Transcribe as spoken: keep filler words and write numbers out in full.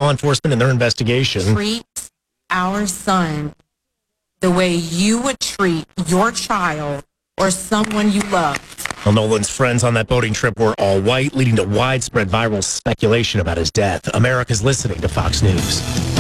law enforcement in their investigation. Treat our son the way you would treat your child or someone you love. Well, Nolan's friends on that boating trip were all white, leading to widespread viral speculation about his death. America's listening to Fox News.